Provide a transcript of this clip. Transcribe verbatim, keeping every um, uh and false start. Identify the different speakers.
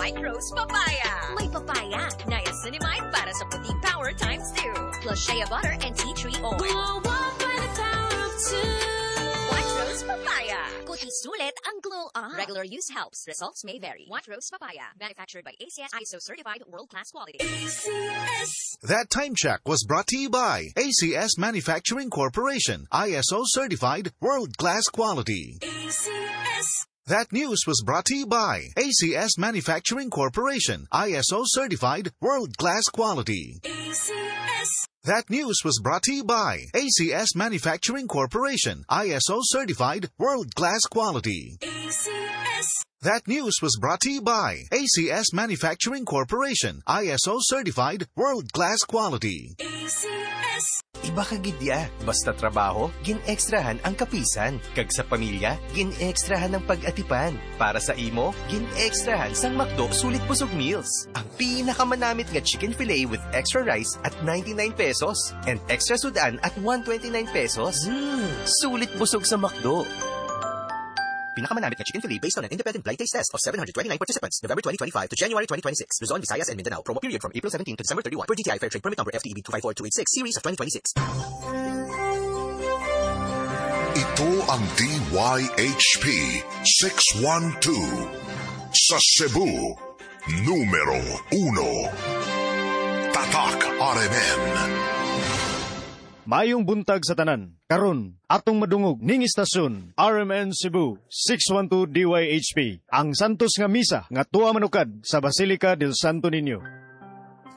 Speaker 1: White Rose Papaya. May papaya, niacinamide para sa puting power times two. Plus shea butter and tea tree oil.
Speaker 2: Glow up by the power of two.
Speaker 1: White Rose Papaya. Kuti sulit ang glow up. Regular use helps. Results may vary. White Rose Papaya. Manufactured by A C S I S O certified world-class quality.
Speaker 2: A C S.
Speaker 3: That time check was brought to you by A C S Manufacturing Corporation, I S O certified world-class quality.
Speaker 2: A C S.
Speaker 3: That news was brought to you by A C S Manufacturing Corporation, I S O certified world-class quality.
Speaker 2: A C S.
Speaker 3: That news was brought to you by A C S Manufacturing Corporation, I S O certified world-class quality.
Speaker 2: A C S.
Speaker 3: That news was brought to you by A C S Manufacturing Corporation, I S O certified world-class quality.
Speaker 2: A C S.
Speaker 4: Iba ka gidya, basta trabaho, gin-ekstrahan ang kapisan. Kag sa pamilya, gin-ekstrahan ang pag-atipan. Para sa imo, gin-ekstrahan sang McDo Sulit Busog Meals. Ang pinakamanamit nga chicken fillet with extra rice at ninety-nine pesos and extra sudan at one hundred twenty-nine pesos. Mm, sulit busog sa McDo. Pinakamanamit na chicken fillet based on an independent blind taste test of seven hundred twenty-nine participants, November twenty twenty-five to January twenty twenty-six. Luzon, Visayas, and Mindanao. Promo period from April seventeenth to December thirty-first. Per D T I Fair Trade Permit Number F T E B two five four two eight six, Series of twenty twenty-six.
Speaker 5: Ito ang D Y H P six one two. Sa Cebu, numero uno. Tatak R M N.
Speaker 6: Mayong buntag sa tanan. Karon, atong madungog ning istasyon R M N Cebu six one two D Y H P. Ang santos nga misa nga tuwa manukad sa Basilica del Santo Niño.